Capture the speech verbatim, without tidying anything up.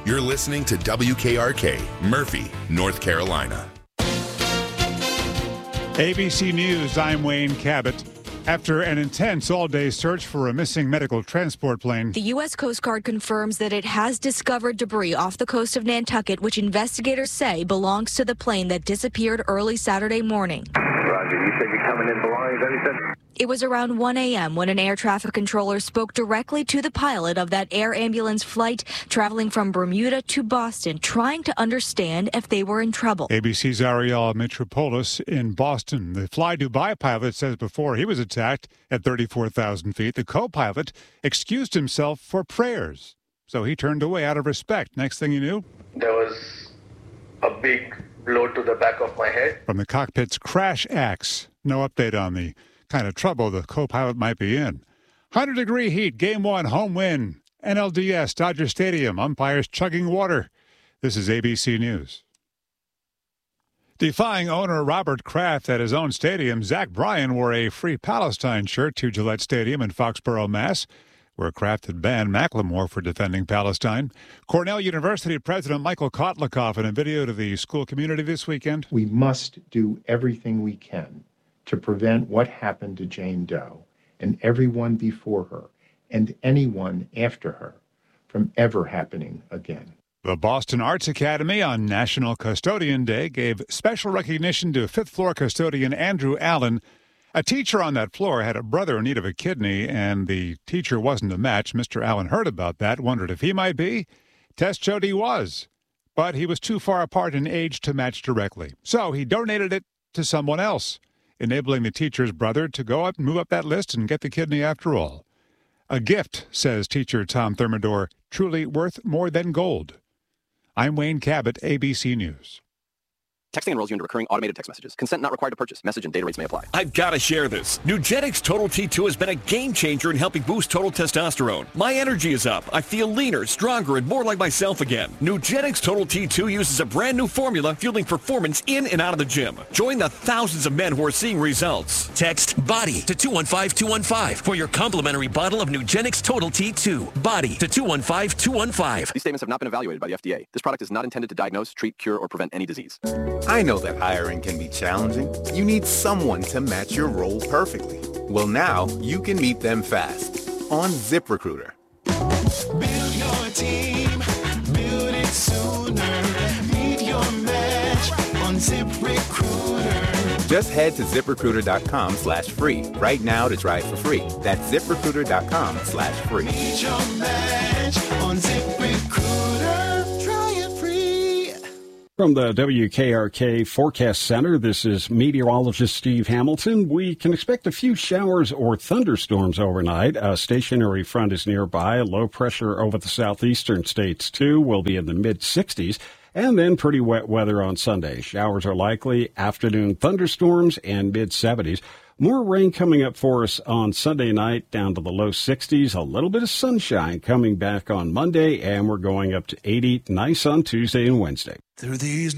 You're listening to W K R K, Murphy, North Carolina. A B C News, I'm Wayne Cabot. After an intense all-day search for a missing medical transport plane, the U S Coast Guard confirms that it has discovered debris off the coast of Nantucket, which investigators say belongs to the plane that disappeared early Saturday morning. Roger, you said you're coming in belongings, that he said? It was around one a.m. when an air traffic controller spoke directly to the pilot of that air ambulance flight traveling from Bermuda to Boston, trying to understand if they were in trouble. A B C's Ariel Mitropoulos in Boston. The Fly Dubai pilot says before he was attacked at thirty-four thousand feet, the co-pilot excused himself for prayers. So he turned away out of respect. Next thing you knew, there was a big blow to the back of my head. From the cockpit's crash axe, no update on the kind of trouble the co-pilot might be in. one hundred degree heat, game one, home win. N L D S, Dodger Stadium, umpires chugging water. This is A B C News. Defying owner Robert Kraft at his own stadium, Zach Bryan wore a Free Palestine shirt to Gillette Stadium in Foxborough, Mass., where Kraft had banned Macklemore for defending Palestine. Cornell University President Michael Kotlikoff in a video to the school community this weekend. We must do everything we can to prevent what happened to Jane Doe and everyone before her and anyone after her from ever happening again. The Boston Arts Academy on National Custodian Day gave special recognition to fifth floor custodian Andrew Allen. A teacher on that floor had a brother in need of a kidney, and the teacher wasn't a match. Mister Allen heard about that, wondered if he might be. Test showed he was, but he was too far apart in age to match directly. So he donated it to someone else, enabling the teacher's brother to go up and move up that list and get the kidney after all. A gift, says teacher Tom Thermidor, truly worth more than gold. I'm Wayne Cabot, A B C News. Texting enrolls you into recurring automated text messages. Consent not required to purchase. Message and data rates may apply. I've got to share this. Nugenix Total T two has been a game changer in helping boost total testosterone. My energy is up. I feel leaner, stronger, and more like myself again. Nugenix Total T two uses a brand new formula fueling performance in and out of the gym. Join the thousands of men who are seeing results. Text BODY to two one five two one five for your complimentary bottle of Nugenix Total T two. BODY to two one five two one five. These statements have not been evaluated by the F D A. This product is not intended to diagnose, treat, cure, or prevent any disease. I know that hiring can be challenging. You need someone to match your role perfectly. Well, now you can meet them fast on ZipRecruiter. Build your team, build it sooner. Meet your match on ZipRecruiter. Just head to ZipRecruiter.com slash free right now to try it for free. That's ZipRecruiter.com slash free. Meet your match on ZipRecruiter. Try it free. From the W K R K Forecast Center, this is meteorologist Steve Hamilton. We can expect a few showers or thunderstorms overnight. A stationary front is nearby. Low pressure over the southeastern states, too, will be in the mid-sixties. And then pretty wet weather on Sunday. Showers are likely, afternoon thunderstorms, and mid-seventies. More rain coming up for us on Sunday night, down to the low sixties. A little bit of sunshine coming back on Monday, and we're going up to eighty. Nice on Tuesday and Wednesday. Through these